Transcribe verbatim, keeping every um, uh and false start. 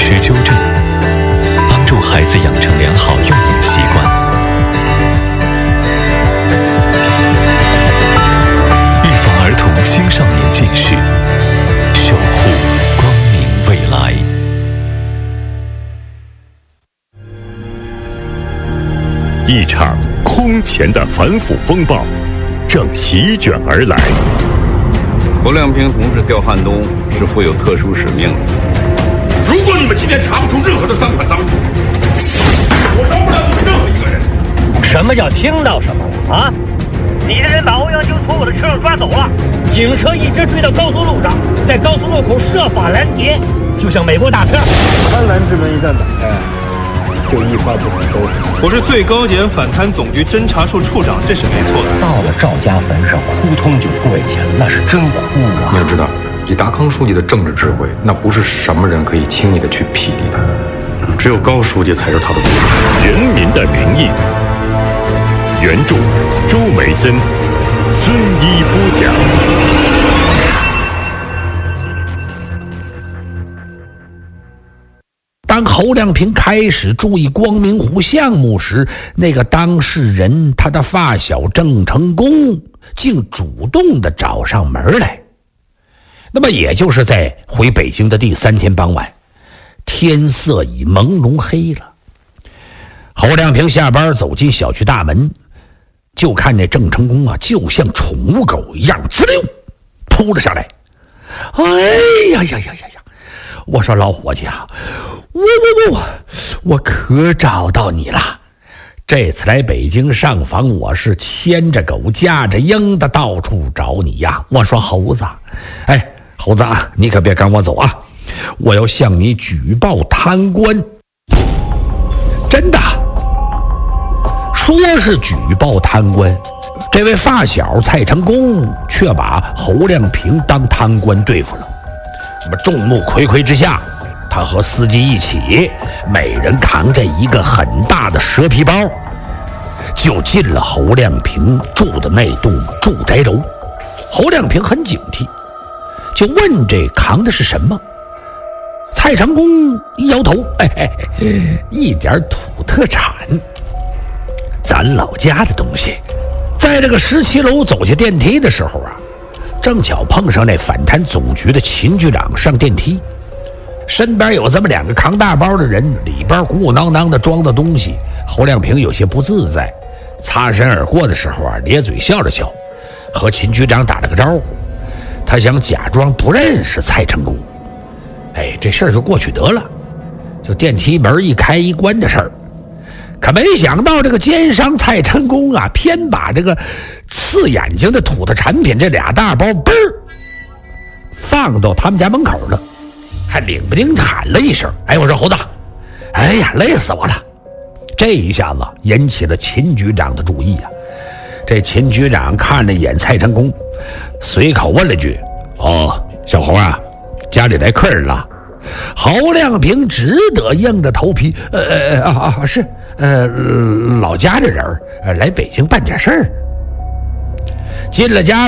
持纠正，帮助孩子养成良好用眼习惯。预防儿童青少年近视，守护光明未来。 一场空前的反腐风暴正席卷而来。 侯亮平同志调汉东是负有特殊使命的。 如果你们今天查不出任何的赃款赃物，我饶不了你们任何一个人。 什么叫听到什么了啊？你的人把欧阳修从我的车上抓走了，警车一直追到高速路上，在高速路口设法拦截，就像美国大片。 贪婪之门一旦打开，就一发不可收拾。 我是最高检反贪总局侦查处处长，这是没错的。 到了赵家坟上，扑通就跪下了，那是真哭啊！ 你要知道，以达康书记的政治智慧，那不是什么人可以轻易的去匹敌的，只有高书记才是他的对手。 人民的名义，原著周梅森、孙一播讲。 当侯亮平开始注意光明湖项目时，那个当事人他的发小郑成功竟主动的找上门来。那么也就是在回北京的第三天傍晚，天色已朦胧黑了。侯亮平下班走进小区大门，就看那郑成功啊，就像宠物狗一样，滋溜扑了上来。哎呀呀呀呀呀！我说老伙计啊，我我我我可找到你了！这次来北京上访，我是牵着狗架着鹰的到处找你呀。我说猴子，哎，猴子啊，你可别赶我走啊！我要向你举报贪官。真的，说是举报贪官，这位发小蔡成功却把侯亮平当贪官对付了。那么众目睽睽之下，他和司机一起，每人扛着一个很大的蛇皮包，就进了侯亮平住的那栋住宅楼。侯亮平很警惕，就问这扛的是什么。蔡成功一摇头，哎嘿嘿，一点土特产，咱老家的东西。在这个十七楼走下电梯的时候啊，正巧碰上那反贪总局的秦局长上电梯，身边有这么两个扛大包的人，里边鼓鼓囊囊的装的东西。侯亮平有些不自在，擦身而过的时候啊，咧嘴笑了笑，和秦局长打了个招呼。他想假装不认识蔡成功，哎，这事儿就过去得了，就电梯门一开一关的事儿。可没想到这个奸商蔡成功啊，偏把这个刺眼睛的土特产品这俩大包嘣儿放到他们家门口了，还领不丁喊了一声：“哎，我说猴子，哎呀，累死我了！”这一下子引起了秦局长的注意啊。这秦局长看了一眼蔡成功，随口问了句：“哦，小侯啊，家里来客人了？”侯亮平只得硬着头皮：“呃呃啊啊，是。”呃，老家的人呃来北京办点事儿，进了家